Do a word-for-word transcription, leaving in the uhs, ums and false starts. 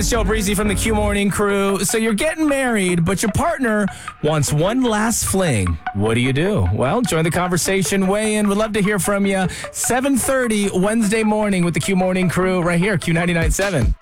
it's Joe Breezy from the Q Morning Crew. So you're getting married, but your partner wants one last fling. What do you do? Well, join the conversation. Weigh in. We'd love to hear from you. seven thirty Wednesday morning with the Q Morning Crew right here, Q ninety-nine point seven.